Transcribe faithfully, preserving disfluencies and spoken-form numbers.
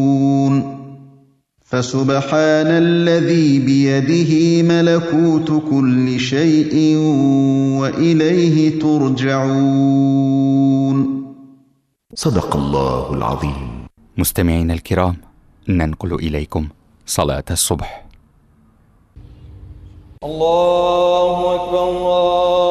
فسبحان الذي بيده ملكوت كل شيء وإليه ترجعون. صدق الله العظيم. مستمعين الكرام، ننقل إليكم صلاة الصبح. الله أكبر الله